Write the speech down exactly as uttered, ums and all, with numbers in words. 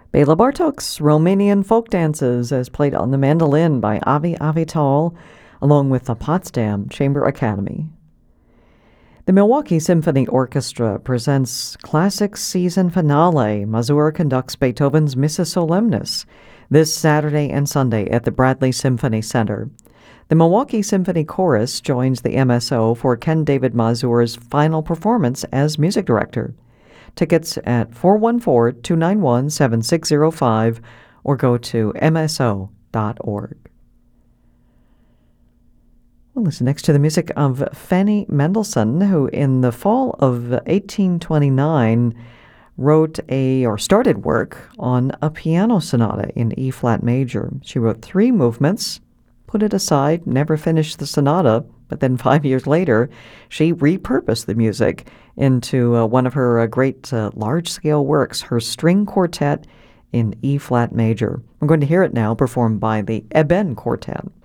Bela Bartok's Romanian folk dances as played on the mandolin by Avi Avital, along with the Potsdam Chamber Academy. The Milwaukee Symphony Orchestra presents Classic Season Finale. Mazur conducts Beethoven's Missa Solemnis this Saturday and Sunday at the Bradley Symphony Center. The Milwaukee Symphony Chorus joins the M S O for Ken David Mazur's final performance as music director. Tickets at four one four, two nine one, seven six zero five or go to m s o dot org. We'll listen next to the music of Fanny Mendelssohn, who in the fall of eighteen twenty-nine wrote a, or started work on a piano sonata in E-flat major. She wrote three movements, put it aside, never finished the sonata, but then five years later, she repurposed the music into uh, one of her uh, great uh, large-scale works, her string quartet in E-flat major. We're going to hear it now performed by the Eben Quartet.